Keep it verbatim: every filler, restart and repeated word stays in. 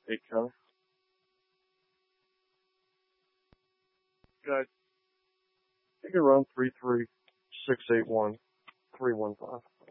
Eight county. Good. You can run three three six eight one three one five.